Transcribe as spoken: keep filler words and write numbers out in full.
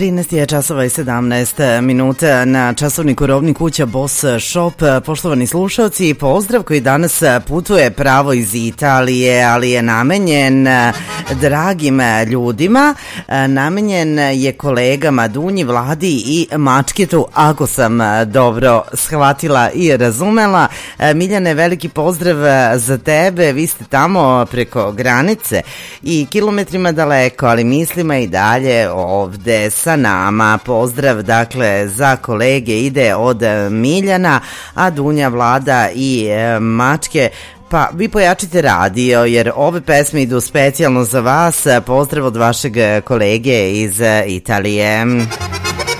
trinaest je časova i sedamnaest minuta na časovniku Rovni kuća Boss Shop. Poštovani slušalci, pozdrav koji danas putuje pravo iz Italije, ali je namenjen dragim ljudima. Namenjen je kolegama Dunji, Vladi i Mačketu, ako sam dobro shvatila i razumela. Miljane, veliki pozdrav za tebe. Vi ste tamo preko granice i kilometrima daleko, ali mislima i dalje ovde sa nama. Pozdrav dakle za kolege ide od Miljana, a Dunja, Vlada i e, Mačke, pa vi pojačite radio jer ove pesme idu specijalno za vas. Pozdrav od vašeg kolege iz Italije.